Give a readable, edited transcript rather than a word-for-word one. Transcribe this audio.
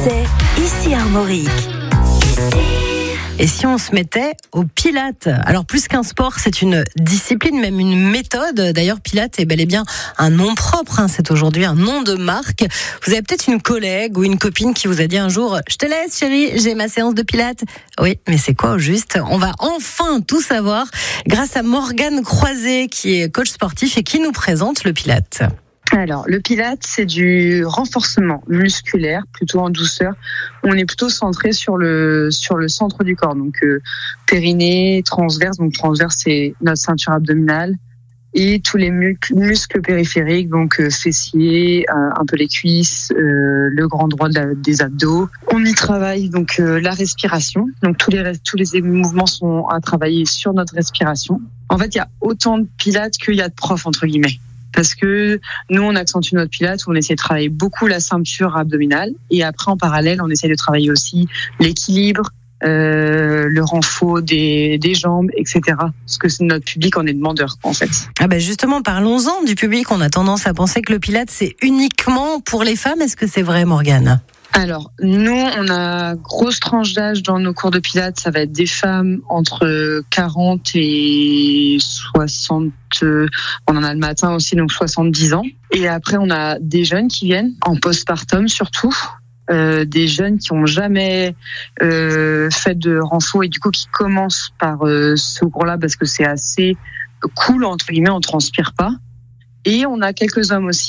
c'est ici Armorique. Et si on se mettait au Pilates? Alors plus qu'un sport, c'est une discipline, même une méthode. D'ailleurs, Pilates est bel et bien un nom propre. C'est aujourd'hui un nom de marque. Vous avez peut-être une collègue ou une copine qui vous a dit un jour « Je te laisse chérie, j'ai ma séance de Pilates ». Oui, mais c'est quoi au juste? On va enfin tout savoir grâce à Morgane Croiset qui est coach sportif et qui nous présente le Pilates. Alors, le Pilates, c'est du renforcement musculaire, plutôt en douceur. On est plutôt centré sur le centre du corps, donc périnée, transverse. Donc transverse, c'est notre ceinture abdominale et tous les muscles périphériques, donc fessiers, un peu les cuisses, le grand droit des abdos. On y travaille donc la respiration. Donc tous les mouvements sont à travailler sur notre respiration. En fait, il y a autant de Pilates qu'il y a de profs entre guillemets. Parce que nous, on accentue notre Pilates, on essaie de travailler beaucoup la ceinture abdominale. Et après, en parallèle, on essaie de travailler aussi l'équilibre, le renfort des jambes, etc. Parce que notre public en est demandeur, en fait. Ah ben justement, parlons-en du public. On a tendance à penser que le Pilates, c'est uniquement pour les femmes. Est-ce que c'est vrai, Morgane ? Alors, nous, on a grosse tranche d'âge dans nos cours de Pilates. Ça va être des femmes entre 40 et 60. On en a le matin aussi, donc 70 ans. Et après, on a des jeunes qui viennent, en postpartum surtout. Des jeunes qui ont jamais fait de renfort et du coup qui commencent par ce cours-là parce que c'est assez cool, entre guillemets, on transpire pas. Et on a quelques hommes aussi.